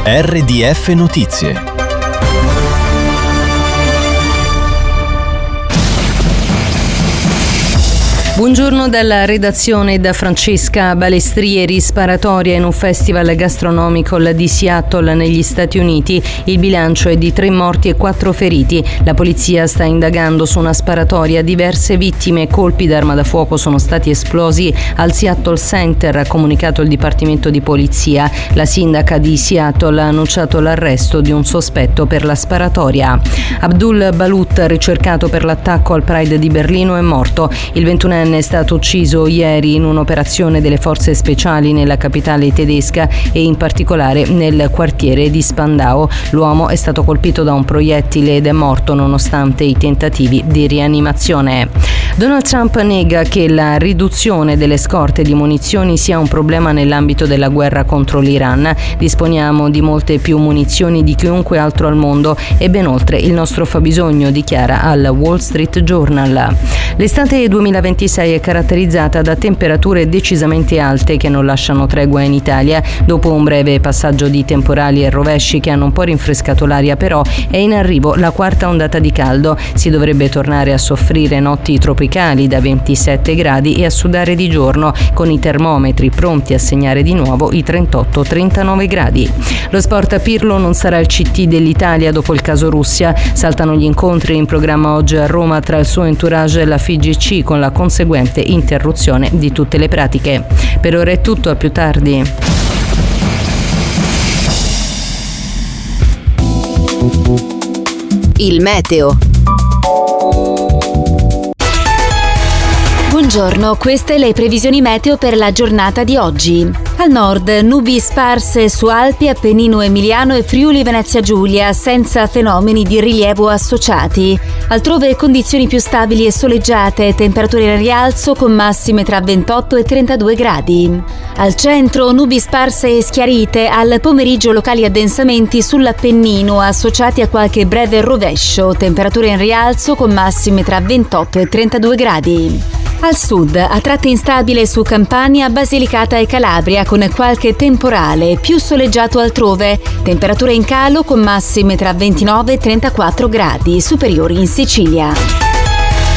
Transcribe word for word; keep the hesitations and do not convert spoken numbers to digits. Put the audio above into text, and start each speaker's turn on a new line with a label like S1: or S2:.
S1: R D F Notizie.
S2: Buongiorno dalla redazione da Francesca Balestrieri. Sparatoria in un festival gastronomico di Seattle negli Stati Uniti. Il bilancio è di tre morti e quattro feriti. La polizia sta indagando su una sparatoria. Diverse vittime. Colpi d'arma da fuoco sono stati esplosi al Seattle Center, ha comunicato il Dipartimento di Polizia. La sindaca di Seattle ha annunciato l'arresto di un sospetto per la sparatoria. Abdul Balut, ricercato per l'attacco al Pride di Berlino, è morto. Il ventunenne è stato ucciso ieri in un'operazione delle forze speciali nella capitale tedesca e in particolare nel quartiere di Spandau. L'uomo è stato colpito da un proiettile ed è morto nonostante i tentativi di rianimazione. Donald Trump nega che la riduzione delle scorte di munizioni sia un problema nell'ambito della guerra contro l'Iran. Disponiamo di molte più munizioni di chiunque altro al mondo e ben oltre il nostro fabbisogno, dichiara al Wall Street Journal. L'estate duemilaventisei è caratterizzata da temperature decisamente alte che non lasciano tregua in Italia. Dopo un breve passaggio di temporali e rovesci che hanno un po' rinfrescato l'aria, però è in arrivo la quarta ondata di caldo. Si dovrebbe tornare a soffrire notti tropicali da ventisette gradi e a sudare di giorno, con i termometri pronti a segnare di nuovo i trentotto trentanove gradi. Lo sport a Pirlo non sarà il C T dell'Italia dopo il caso Russia. Saltano gli incontri in programma oggi a Roma tra il suo entourage e la F I G C, con la conseguente interruzione di tutte le pratiche. Per ora è tutto, a più tardi.
S3: Il meteo. Buongiorno, queste le previsioni meteo per la giornata di oggi. Al nord, nubi sparse su Alpi, Appennino Emiliano e Friuli Venezia Giulia, senza fenomeni di rilievo associati. Altrove condizioni più stabili e soleggiate, temperature in rialzo con massime tra ventotto e trentadue gradi. Al centro, nubi sparse e schiarite, al pomeriggio locali addensamenti sull'Appennino associati a qualche breve rovescio, temperature in rialzo con massime tra ventotto e trentadue gradi. Al sud, a tratti instabile su Campania, Basilicata e Calabria con qualche temporale, più soleggiato altrove, temperature in calo con massime tra ventinove e trentaquattro gradi, superiori in Sicilia.